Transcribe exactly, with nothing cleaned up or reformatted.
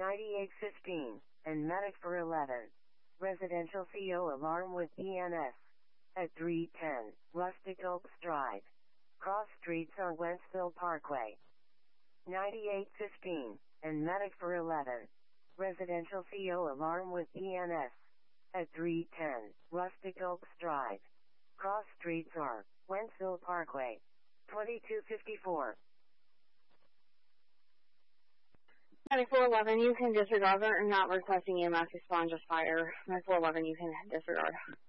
ninety-eight fifteen, and medic for eleven. Residential C O alarm with E N S. At three ten, Rustic Oaks Drive. Cross streets on Wentzville Parkway. ninety-eight fifteen, and medic for eleven. Residential C O alarm with E N S. At three ten, Rustic Oaks Drive. Cross streets are Wentzville Parkway. twenty-two fifty-four. ninety-four eleven, you can disregard or not requesting E M S response, just fire. ninety-four eleven, you can disregard.